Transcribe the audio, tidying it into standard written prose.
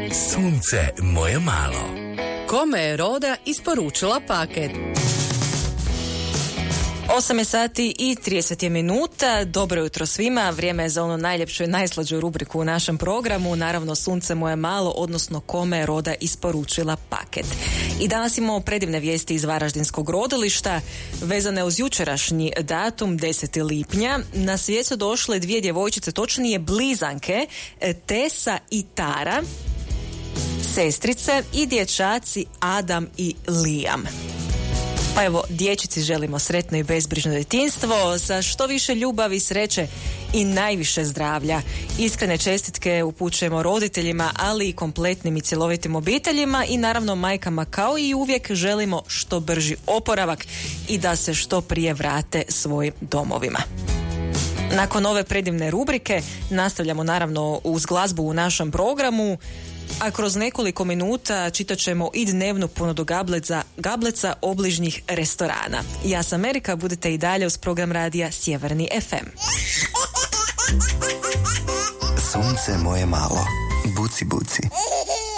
Sunce moje malo. Kome je Roda isporučila paket? 8 sati i 30 minuta. Dobro jutro svima. Vrijeme je za ono najljepšu i najslađu rubriku u našem programu. Naravno, Sunce moje malo, odnosno kome je Roda isporučila paket. I danas imamo predivne vijesti iz Varaždinskog rodilišta vezane uz jučerašnji datum 10. lipnja. Na svijet su došle dvije djevojčice, točnije blizanke, Tesa i Tara, sestrice i dječaci Adam i Liam. Pa evo, dječici želimo sretno i bezbrižno djetinjstvo, za što više ljubavi, sreće i najviše zdravlja. Iskrene čestitke upućujemo roditeljima, ali i kompletnim i cjelovitim obiteljima i naravno majkama, kao i uvijek želimo što brži oporavak i da se što prije vrate svojim domovima. Nakon ove predivne rubrike nastavljamo naravno uz glazbu u našem programu, a kroz nekoliko minuta čitat ćemo i dnevnu ponudu gableca obližnjih restorana. Ja sam Erika, budite i dalje uz program radija Sjeverni FM. Sunce moje malo, buci buci.